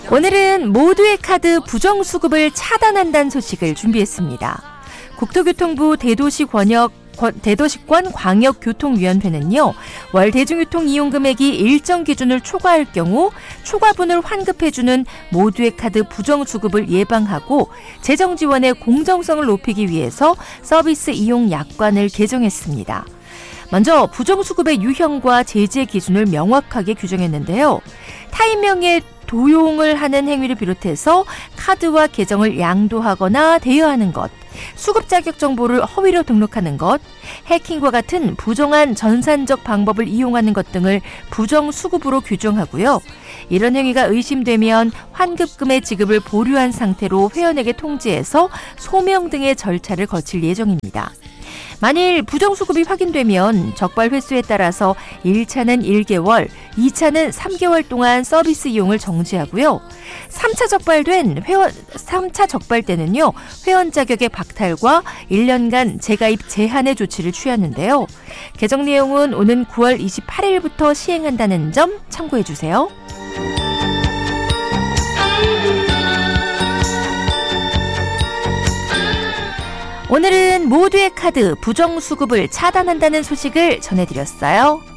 오늘은 모두의 카드 부정수급을 차단한다는 소식을 준비했습니다. 국토교통부 대도시권 광역교통위원회는요, 월 대중교통 이용 금액이 일정 기준을 초과할 경우 초과분을 환급해주는 모두의 카드 부정수급을 예방하고 재정 지원의 공정성을 높이기 위해서 서비스 이용 약관을 개정했습니다. 먼저 부정수급의 유형과 제재 기준을 명확하게 규정했는데요. 타인명의 도용을 하는 행위를 비롯해서 카드와 계정을 양도하거나 대여하는 것, 수급 자격 정보를 허위로 등록하는 것, 해킹과 같은 부정한 전산적 방법을 이용하는 것 등을 부정수급으로 규정하고요. 이런 행위가 의심되면 환급금의 지급을 보류한 상태로 회원에게 통지해서 소명 등의 절차를 거칠 예정입니다. 만일 부정수급이 확인되면 적발 횟수에 따라서 1차는 1개월, 2차는 3개월 동안 서비스 이용을 정지하고요. 3차 적발 때는요, 회원 자격의 박탈과 1년간 재가입 제한의 조치를 취하는데요. 개정 내용은 오는 9월 28일부터 시행한다는 점 참고해 주세요. 오늘은 모두의 카드 부정수급을 차단한다는 소식을 전해드렸어요.